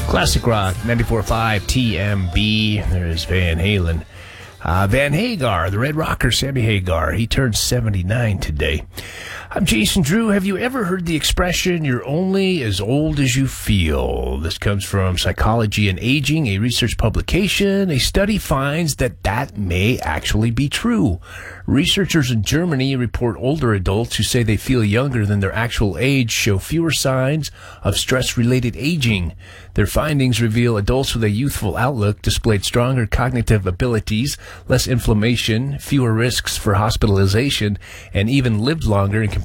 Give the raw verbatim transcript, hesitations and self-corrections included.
Classic Rock, ninety-four point five T M B. There's Van Halen. Uh, Van Hagar, the Red Rocker, Sammy Hagar. He turned seventy-nine today. I'm Jason Drew. Have you ever heard the expression, you're only as old as you feel? This comes from Psychology and Aging, a research publication. A study finds that that may actually be true. Researchers in Germany report older adults who say they feel younger than their actual age show fewer signs of stress-related aging. Their findings reveal adults with a youthful outlook displayed stronger cognitive abilities, less inflammation, fewer risks for hospitalization, and even lived longer in